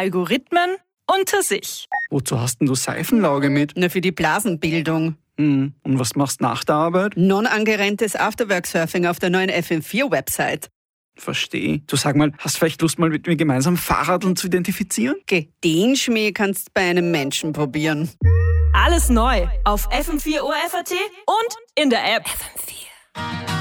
Algorithmen unter sich. Wozu hast denn du Seifenlauge mit? Nur für die Blasenbildung. Und was machst du nach der Arbeit? Non-angerenntes Afterwork-Surfing auf der neuen FM4-Website. Versteh. Du, sag mal, hast vielleicht Lust, mal mit mir gemeinsam Fahrradeln zu identifizieren? Geh, den Schmäh kannst bei einem Menschen probieren. Alles neu auf FM4 ORF.at und in der App. FM4.